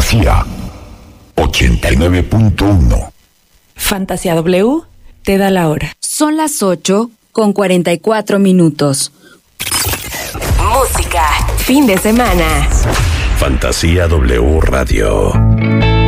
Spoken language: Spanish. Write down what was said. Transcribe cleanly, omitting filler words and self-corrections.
Fantasía 89.1. Fantasía W te da la hora. Son las 8:44. Música, fin de semana. Fantasía W Radio.